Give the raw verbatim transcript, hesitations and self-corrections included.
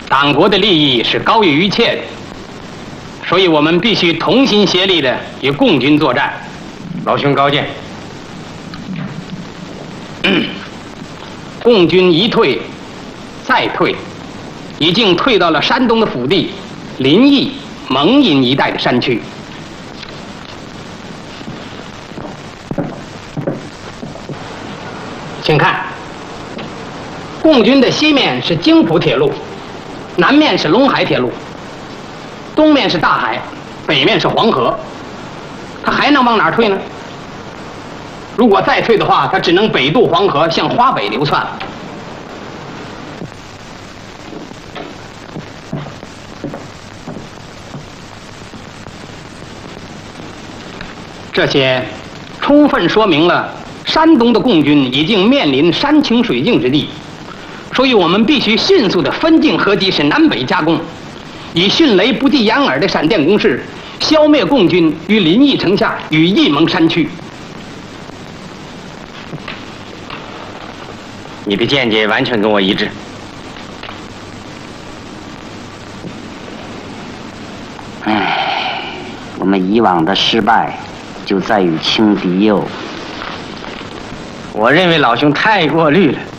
党国的利益是高于一切的，所以我们必须同心协力的与共军作战。 老兄高见。 共军一退再退，已经退到了山东的腹地临沂、蒙阴一带的山区。请看，共军的西面是京浦铁路，南面是陇海铁路，东面是大海，北面是黄河，他还能往哪儿退呢？如果再退的话，他只能北渡黄河，向华北流窜。这些充分说明了山东的共军已经面临山穷水尽之地，所以我们必须迅速的分进合击，是南北夹攻，以迅雷不及掩耳的闪电攻势，消灭共军于临沂城下与沂蒙山区。 你的见解完全跟我一致。 唉，我们以往的失败就在于轻敌哟。 我认为老兄太过虑了。